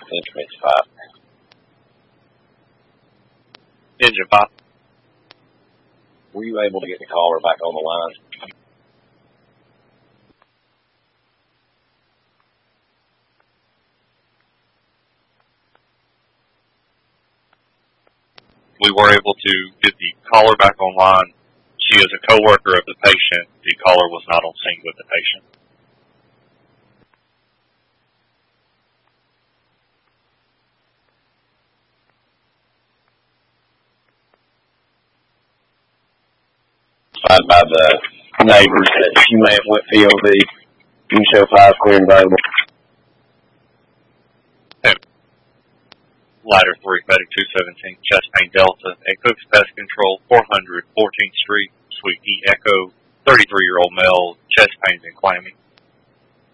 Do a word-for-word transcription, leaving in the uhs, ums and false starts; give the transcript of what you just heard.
Instruments five. Engine five. Were you able to get the caller back on the line? We were able to get the caller back online. She is a coworker of the patient. The caller was not on scene with the patient. By the neighbors that she may have went P O V. You can show five clear and available. Ladder three, Medic two seventeen, chest pain Delta, at Cook's Pest Control, four hundred fourteenth Street, Suite E Echo, thirty-three-year-old male, chest pains and clammy.